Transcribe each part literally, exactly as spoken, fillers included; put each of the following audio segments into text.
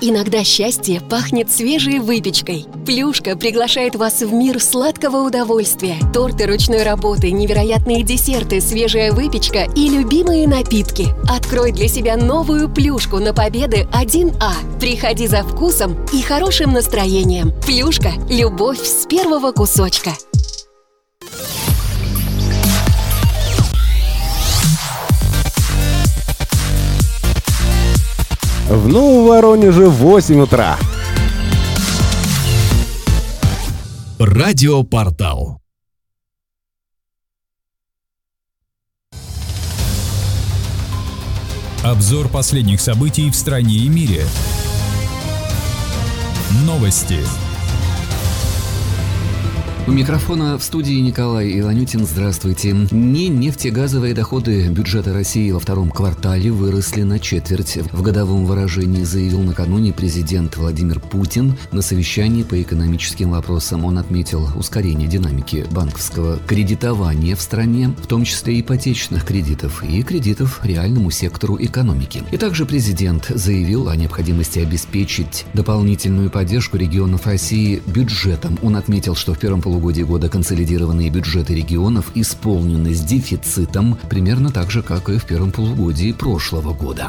Иногда счастье пахнет свежей выпечкой. Плюшка приглашает вас в мир сладкого удовольствия. Торты ручной работы, невероятные десерты, свежая выпечка и любимые напитки. Открой для себя новую Плюшку на Победы один А. Приходи за вкусом и хорошим настроением. Плюшка – любовь с первого кусочка. В Новом Воронеже восемь утра. Радиопортал. Обзор последних событий в стране и мире. Новости. У микрофона в студии Николай Иванютин. Здравствуйте. Не нефтегазовые доходы бюджета России во втором квартале выросли на четверть. В годовом выражении заявил накануне президент Владимир Путин на совещании по экономическим вопросам. Он отметил ускорение динамики банковского кредитования в стране, в том числе ипотечных кредитов и кредитов реальному сектору экономики. И также президент заявил о необходимости обеспечить дополнительную поддержку регионов России бюджетом. Он отметил, что в первом полугодии полугодии года консолидированные бюджеты регионов исполнены с дефицитом, примерно так же, как и в первом полугодии прошлого года.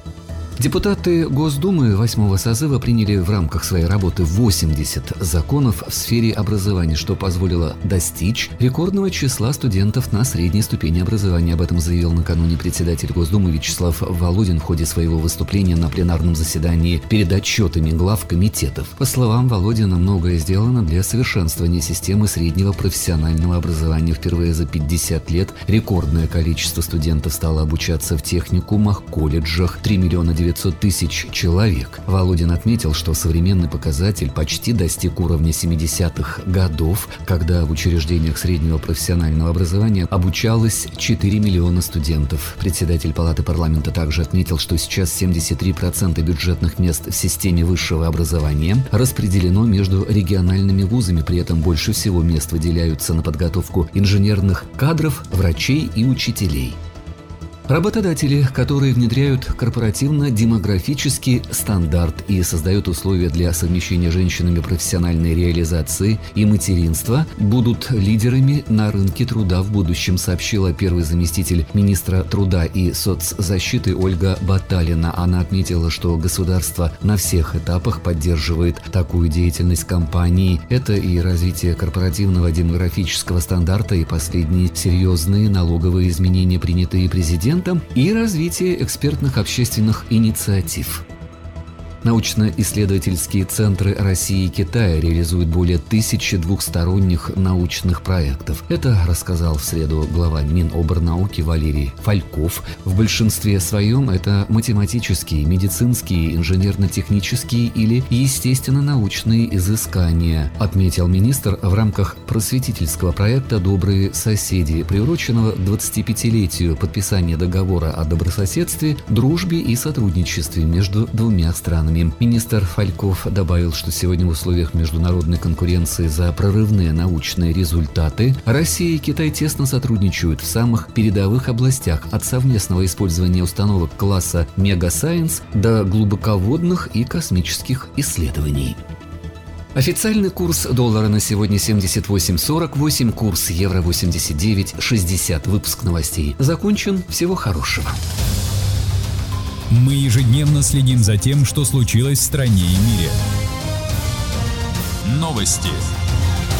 Депутаты Госдумы восьмого созыва приняли в рамках своей работы восемьдесят законов в сфере образования, что позволило достичь рекордного числа студентов на средней ступени образования. Об этом заявил накануне председатель Госдумы Вячеслав Володин в ходе своего выступления на пленарном заседании перед отчетами глав комитетов. По словам Володина, многое сделано для совершенствования системы среднего профессионального образования. Впервые за пятьдесят лет рекордное количество студентов стало обучаться в техникумах, колледжах – три миллиона девятьсот тысяч человек. Володин отметил, что современный показатель почти достиг уровня семидесятых годов, когда в учреждениях среднего профессионального образования обучалось четыре миллиона студентов. Председатель Палаты парламента также отметил, что сейчас семьдесят три процента бюджетных мест в системе высшего образования распределено между региональными вузами, при этом больше всего мест выделяются на подготовку инженерных кадров, врачей и учителей. Работодатели, которые внедряют корпоративно-демографический стандарт и создают условия для совмещения женщинами профессиональной реализации и материнства, будут лидерами на рынке труда в будущем, сообщила первый заместитель министра труда и соцзащиты Ольга Баталина. Она отметила, что государство на всех этапах поддерживает такую деятельность компаний. Это и развитие корпоративного демографического стандарта, и последние серьезные налоговые изменения, принятые президентом, и развитие экспертных общественных инициатив. Научно-исследовательские центры России и Китая реализуют более тысячи двухсторонних научных проектов. Это рассказал в среду глава Миноборнауки Валерий Фальков. В большинстве своем это математические, медицинские, инженерно-технические или естественно-научные изыскания, отметил министр в рамках просветительского проекта «Добрые соседи», приуроченного к двадцатипятилетию подписания договора о добрососедстве, дружбе и сотрудничестве между двумя странами. Министр Фальков добавил, что сегодня в условиях международной конкуренции за прорывные научные результаты Россия и Китай тесно сотрудничают в самых передовых областях, от совместного использования установок класса «Мега-Сайенс» до глубоководных и космических исследований. Официальный курс доллара на сегодня семьдесят восемь сорок восемь, курс евро восемьдесят девять шестьдесят. Выпуск новостей закончен. Всего хорошего. Мы ежедневно следим за тем, что случилось в стране и мире. Новости.